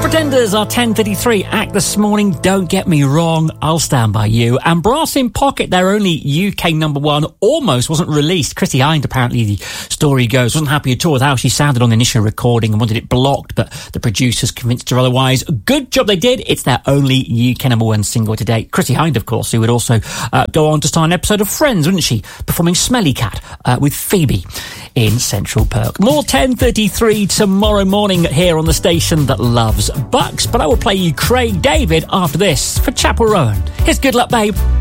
Pretenders are 10:33 act this morning. Don't get me wrong, I'll stand by you. And Brass in Pocket, their only UK number one, almost wasn't released. Chrissie Hynde, apparently the story goes, wasn't happy at all with how she sounded on the initial recording and wanted it blocked, but the producers convinced her otherwise. Good job they did. It's their only UK number one single to date. Chrissie Hynde, of course, who would also go on to star an episode of Friends, wouldn't she? Performing Smelly Cat with Phoebe in Central Perk. More 10:33 tomorrow morning here on the station that loves Bucks, but I will play you Craig David after this for Chapel Rowan. Here's Good Luck Babe.